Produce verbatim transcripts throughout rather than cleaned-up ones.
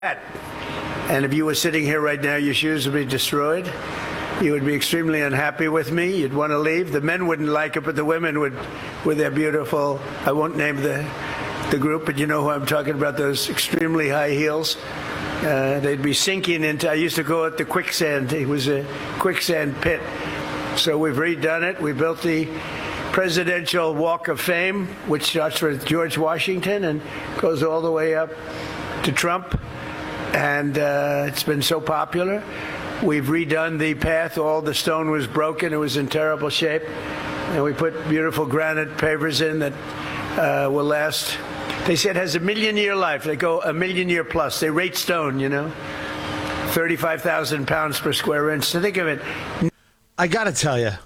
And if you were sitting here right now, your shoes would be destroyed. You would be extremely unhappy with me. You'd want to leave. The men wouldn't like it, but the women would, with their beautiful, I won't name the, the group, but you know who I'm talking about, those extremely high heels. Uh, they'd be sinking into, I used to call it the quicksand. It was a quicksand pit. So we've redone it. We built the Presidential Walk of Fame, which starts with George Washington and goes all the way up to Trump. And uh, it's been so popular. We've redone the path. All the stone was broken. It was in terrible shape. And we put beautiful granite pavers in that uh, will last. They said it has a million year life. They go a million year plus. They rate stone, you know, thirty-five thousand pounds per square inch. So think of it. I got to tell you,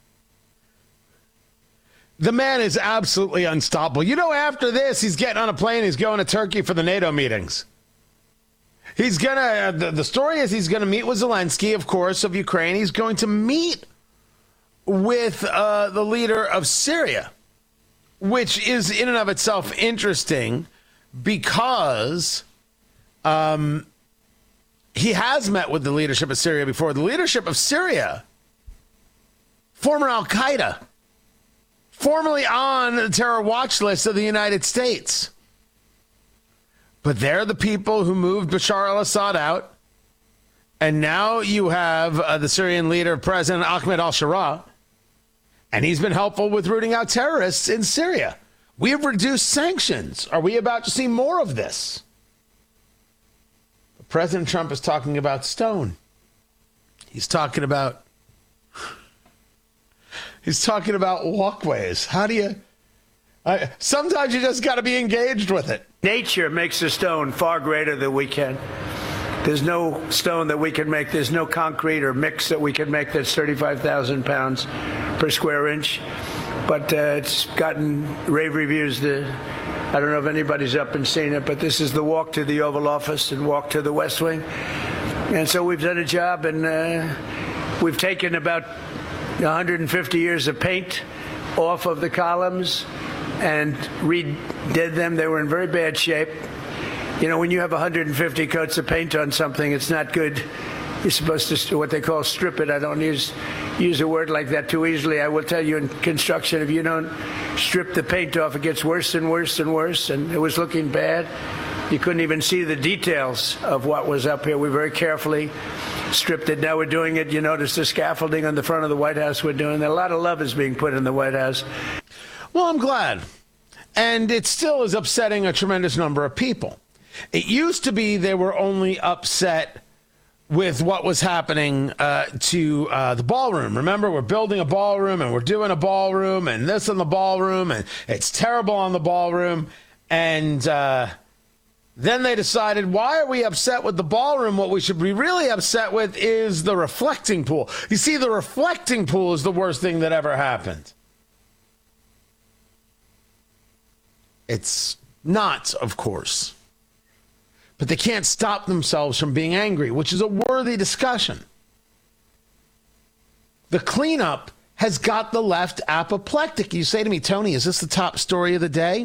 the man is absolutely unstoppable. You know, after this, he's getting on a plane. He's going to Turkey for the NATO meetings. He's going to, uh, the, the story is he's going to meet with Zelensky, of course, of Ukraine. He's going to meet with uh, the leader of Syria, which is in and of itself interesting because um, he has met with the leadership of Syria before. The leadership of Syria, former Al-Qaeda, formerly on the terror watch list of the United States. But they're the people who moved Bashar al-Assad out. And now you have uh, the Syrian leader, President Ahmed al-Sharaa. And he's been helpful with rooting out terrorists in Syria. We have reduced sanctions. Are we about to see more of this? President Trump is talking about stone. He's talking about He's talking about walkways. How do you... I, sometimes you just got to be engaged with it. Nature makes a stone far greater than we can. There's no stone that we can make. There's no concrete or mix that we can make that's thirty-five thousand pounds per square inch. But uh, it's gotten rave reviews. The, I don't know if anybody's up and seen it, but this is the walk to the Oval Office and walk to the West Wing. And so we've done a job, and uh, we've taken about one hundred fifty years of paint off of the columns and redid them. They were in very bad shape. You know, when you have one hundred fifty coats of paint on something, it's not good. You're supposed to, what they call, strip it. I don't use use a word like that too easily. I will tell you, in construction, if you don't strip the paint off, it gets worse and worse and worse, and it was looking bad. You couldn't even see the details of what was up here. We very carefully stripped it. Now we're doing it. You notice the scaffolding on the front of the White House we're doing. A lot of love is being put in the White House. Well, I'm glad. And it still is upsetting a tremendous number of people. It used to be they were only upset with what was happening uh, to uh, the ballroom. Remember, we're building a ballroom and we're doing a ballroom and this in the ballroom and it's terrible on the ballroom. And uh, then they decided, why are we upset with the ballroom? What we should be really upset with is the reflecting pool. You see, the reflecting pool is the worst thing that ever happened. It's not, of course. But they can't stop themselves from being angry, which is a worthy discussion. The cleanup has got the left apoplectic. You say to me, Tony, is this the top story of the day?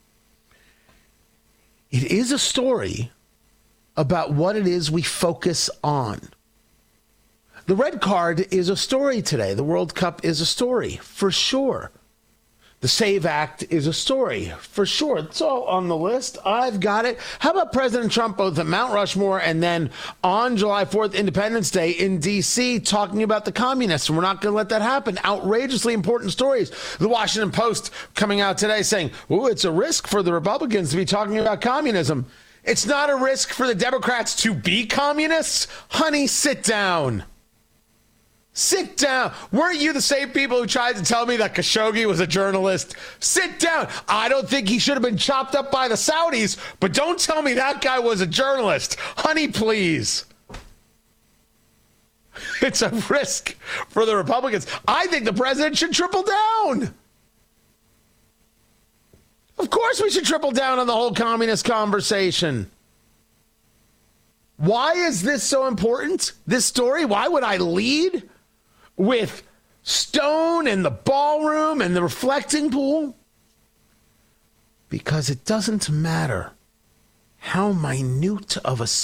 It is a story about what it is we focus on. The red card is a story today. The World Cup is a story, for sure. The SAVE Act is a story, for sure. It's all on the list. I've got it. How about President Trump both at Mount Rushmore and then on July fourth, Independence Day in D C, talking about the communists? And we're not going to let that happen. Outrageously important stories. The Washington Post coming out today saying, oh, it's a risk for the Republicans to be talking about communism. It's not a risk for the Democrats to be communists. Honey, sit down. Sit down. Weren't you the same people who tried to tell me that Khashoggi was a journalist? Sit down. I don't think he should have been chopped up by the Saudis, but don't tell me that guy was a journalist. Honey, please. It's a risk for the Republicans. I think the president should triple down. Of course we should triple down on the whole communist conversation. Why is this so important, this story? Why would I lead with stone and the ballroom and the reflecting pool? Because it doesn't matter how minute of a